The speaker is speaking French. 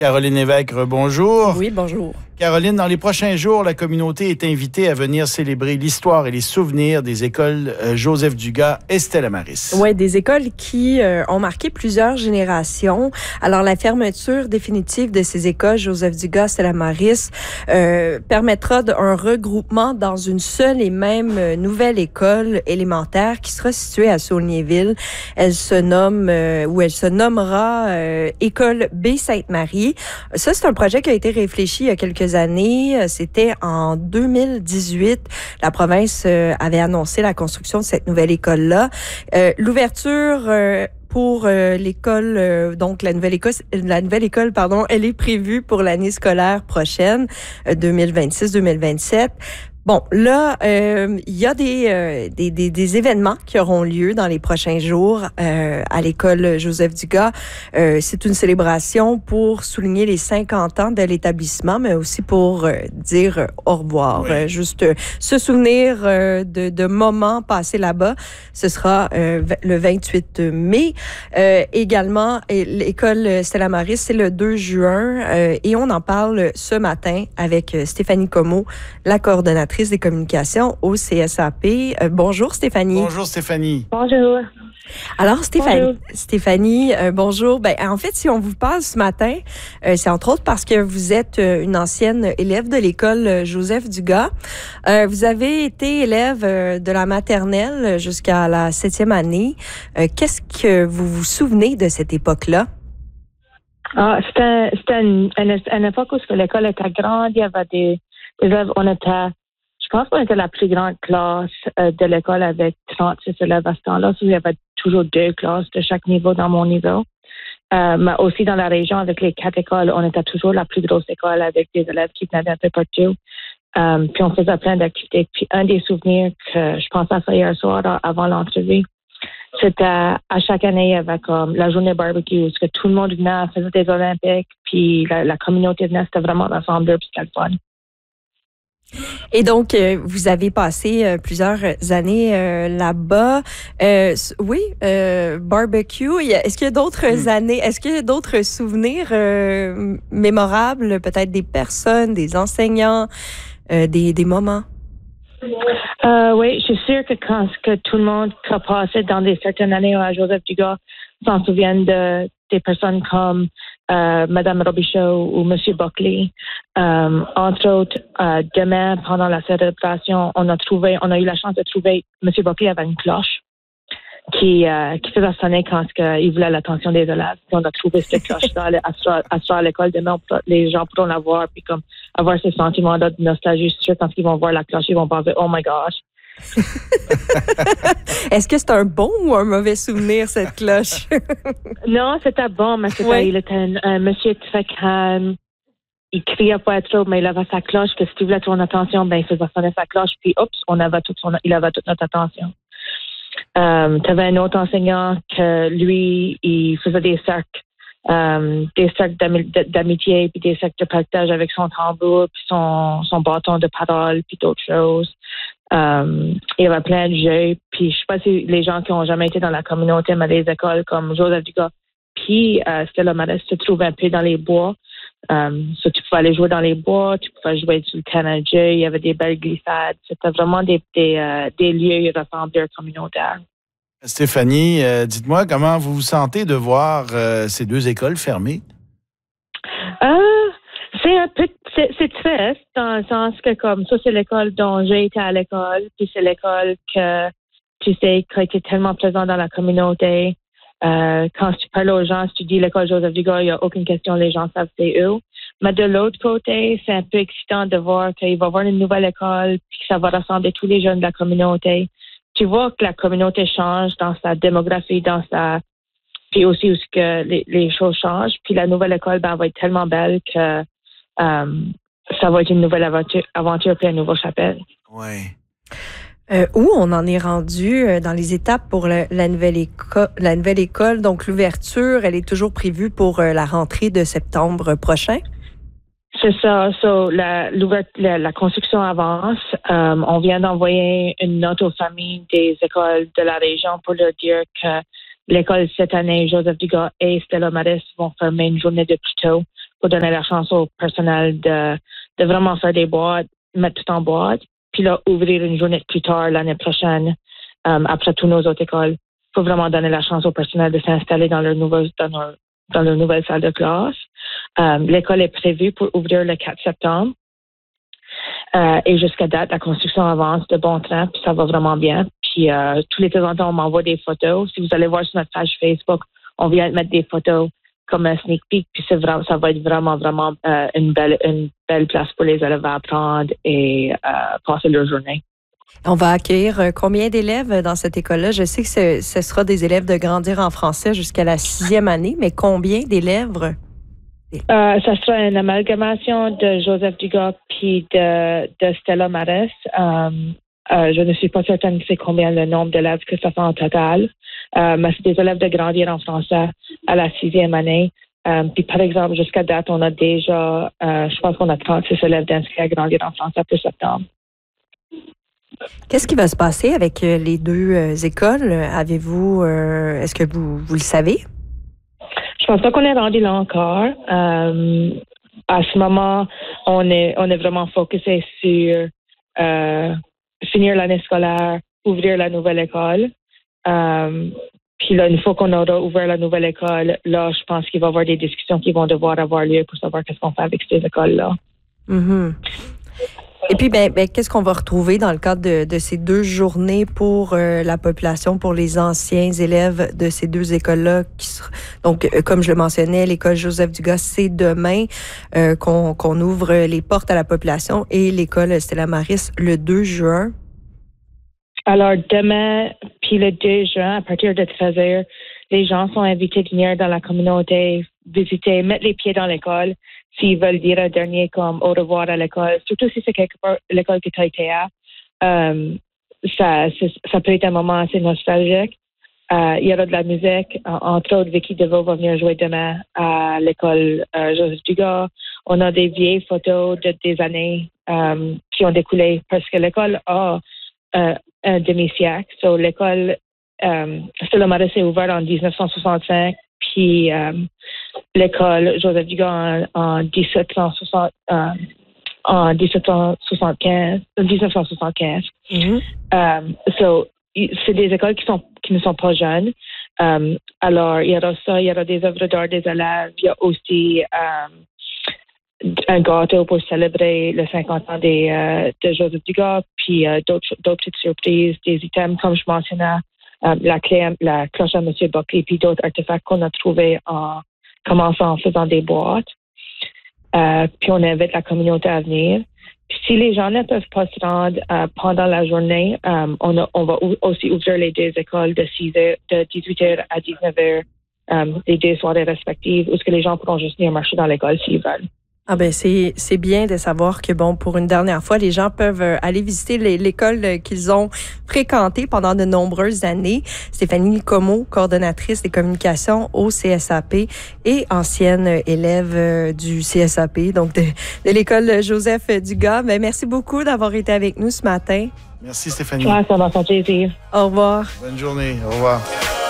Caroline Lévesque, bonjour. Oui, bonjour. Caroline, dans les prochains jours, la communauté est invitée à venir célébrer l'histoire et les souvenirs des écoles Joseph Dugas et Stella Maris. Oui, des écoles qui ont marqué plusieurs générations. Alors, la fermeture définitive de ces écoles, Joseph Dugas, Stella Maris, permettra un regroupement dans une seule et même nouvelle école élémentaire qui sera située à Saulniéville. Elle se nommera École B Sainte-Marie. Ça, c'est un projet qui a été réfléchi il y a quelques années. C'était en 2018. La province avait annoncé la construction de cette nouvelle école-là. L'ouverture pour l'école, donc la nouvelle école, elle est prévue pour l'année scolaire prochaine, 2026-2027. Bon, là, il y a des événements qui auront lieu dans les prochains jours à l'école Joseph Dugas. C'est une célébration pour souligner les 50 ans de l'établissement, mais aussi pour dire au revoir. Oui. Juste se souvenir de moments passés là-bas. Ce sera le 28 mai. Également, l'école Stella Maris, c'est le 2 juin. Et on en parle ce matin avec Stéphanie Comeau, la coordonnatrice des communications au CSAP. Bonjour Stéphanie. Bonjour Stéphanie. Bonjour. Alors Bonjour. Stéphanie, bonjour. Ben en fait, si on vous parle ce matin, c'est entre autres parce que vous êtes une ancienne élève de l'école Joseph Dugas. Vous avez été élève de la maternelle jusqu'à la 7e année. Qu'est-ce que vous vous souvenez de cette époque-là? C'était une époque où l'école était grande, il y avait des élèves, je pense qu'on était la plus grande classe de l'école avec 36 élèves à ce temps-là. Il y avait toujours 2 classes de chaque niveau dans mon niveau. Mais aussi dans la région, avec les 4 écoles, on était toujours la plus grosse école avec des élèves qui venaient d'un peu partout. Puis on faisait plein d'activités. Puis un des souvenirs que je pense à ça hier soir avant l'entrevue, c'était à chaque année, il y avait comme la journée barbecue, où tout le monde venait, faisait des Olympiques, puis la communauté venait, c'était vraiment rassembleur, puis c'était le fun. Et donc, vous avez passé plusieurs années là-bas. Oui, barbecue. Est-ce qu'il y a d'autres années, est-ce qu'il y a d'autres souvenirs mémorables, peut-être des personnes, des enseignants, des moments? Oui, je suis sûre que tout le monde qui a passé dans certaines années à Joseph Dugas s'en souviennent des personnes comme Madame Robichaud ou Monsieur Buckley. Entre autres, demain, pendant la célébration, on a eu la chance de trouver Monsieur Buckley avait une cloche qui faisait sonner quand il voulait l'attention des élèves. Puis on a trouvé cette cloche-là à l'école demain. Les gens pourront la voir puis comme avoir ce sentiment-là de nostalgie. C'est sûr, quand ils vont voir la cloche, ils vont penser « Oh my gosh ». Est-ce que c'est un bon ou un mauvais souvenir, cette cloche? Non, c'était bon, mais il était un monsieur très calme. Il criait pas trop, mais il avait sa cloche, que si tu voulais ton attention, ben il faisait sonner sa cloche, puis oups, il avait toute notre attention. Tu avais un autre enseignant que lui, il faisait des cercles d'amitié, puis des cercles de partage avec son tambour, puis son bâton de parole, puis d'autres choses. Il y avait plein de jeux, puis je sais pas si les gens qui ont jamais été dans la communauté, mais les écoles comme Joseph Dugas, puis Stella Maris se trouvent un peu dans les bois. Tu pouvais aller jouer dans les bois, tu pouvais jouer sur le terrain de jeu, il y avait des belles glissades. C'était vraiment des lieux rassembleurs communautaires. Stéphanie, dites-moi comment vous vous sentez de voir ces 2 écoles fermées? C'est triste dans le sens que comme ça, c'est l'école dont j'ai été à l'école, puis c'est l'école que tu sais qui a été tellement présente dans la communauté. Quand tu parles aux gens, si tu dis l'école Joseph Dugas, il n'y a aucune question, les gens savent c'est où. Mais de l'autre côté, c'est un peu excitant de voir qu'il va y avoir une nouvelle école, puis que ça va rassembler tous les jeunes de la communauté. Tu vois que la communauté change dans sa démographie, puis aussi où que les choses changent. Puis la nouvelle école, va être tellement belle que ça va être une nouvelle aventure puis un nouveau chapelle. Oui. Où on en est rendu dans les étapes pour la nouvelle école. Donc, l'ouverture, elle est toujours prévue pour la rentrée de septembre prochain? C'est ça. La construction avance. On vient d'envoyer une note aux familles des écoles de la région pour leur dire que l'école cette année, Joseph Dugas et Stella Maris vont fermer une journée de plus tôt pour donner la chance au personnel de vraiment faire des boîtes, mettre tout en boîte, puis là, ouvrir une journée plus tard l'année prochaine, après tous nos autres écoles, pour vraiment donner la chance au personnel de s'installer dans leur nouvelle salle de classe. L'école est prévue pour ouvrir le 4 septembre. Et jusqu'à date, la construction avance de bon train, puis ça va vraiment bien. Puis tous les temps en temps, on m'envoie des photos. Si vous allez voir sur notre page Facebook, on vient de mettre des photos comme un sneak peek, puis ça va être vraiment une belle place pour les élèves à apprendre et passer leur journée. On va accueillir combien d'élèves dans cette école-là? Je sais que ce sera des élèves de Grandir en français jusqu'à la 6e année, mais combien d'élèves? Ça sera une amalgamation de Joseph Dugas puis de Stella Maris. Je ne suis pas certaine c'est combien le nombre d'élèves que ça fait en total. Mais c'est des élèves de Grandir en français à la 6e année. Puis par exemple, jusqu'à date, on a déjà, je pense qu'on a 36 élèves d'inscrits à Grandir en français pour septembre. Qu'est-ce qui va se passer avec les deux écoles? Avez-vous, est-ce que vous le savez? Je pense pas qu'on est rendu là encore. À ce moment, on est vraiment focusé sur finir l'année scolaire, ouvrir la nouvelle école. Puis là, une fois qu'on aura ouvert la nouvelle école, là, je pense qu'il va y avoir des discussions qui vont devoir avoir lieu pour savoir qu'est-ce qu'on fait avec ces écoles-là. Mm-hmm. Et puis, qu'est-ce qu'on va retrouver dans le cadre de ces 2 journées pour la population, pour les anciens élèves de ces 2 écoles-là? Donc, comme je le mentionnais, l'école Joseph Dugas, c'est demain qu'on ouvre les portes à la population et l'école Stella Maris le 2 juin. Alors, demain, puis le 2 juin, à partir de 13h, les gens sont invités de venir dans la communauté, visiter, mettre les pieds dans l'école, s'ils veulent dire un dernier comme au revoir à l'école, surtout si c'est quelque part l'école que tu as été à. Ça peut être un moment assez nostalgique. Il y aura de la musique. Entre autres, Vicky Deveau va venir jouer demain à l'école Joseph Dugas. On a des vieilles photos des années qui ont découlé parce que l'école a un demi-siècle. So, l'école Stella Maris est ouverte en 1965, puis l'école Joseph Dugas en 1975. Mm-hmm. So, c'est des écoles qui ne sont pas jeunes. Alors, il y aura ça, il y aura des œuvres d'art des élèves. Il y a aussi un gâteau pour célébrer le 50 ans de Joseph Dugas, puis d'autres petites surprises, des items, comme je mentionnais, la cloche à M. Buckley, puis d'autres artefacts qu'on a trouvés en commençant en faisant des boîtes. Puis on invite la communauté à venir. Puis si les gens ne peuvent pas se rendre pendant la journée, on va aussi ouvrir les 2 écoles de 18h à 19h, les 2 soirées respectives, où ce que les gens pourront juste venir marcher dans l'école s'ils veulent. Ah ben c'est bien de savoir que pour une dernière fois, les gens peuvent aller visiter l'école qu'ils ont fréquentée pendant de nombreuses années. Stéphanie Comeau, coordonnatrice des communications au CSAP et ancienne élève du CSAP, donc de l'école Joseph Dugas. Merci beaucoup d'avoir été avec nous ce matin. Merci Stéphanie. Ouais, ça m'a fait plaisir. Au revoir. Bonne journée. Au revoir.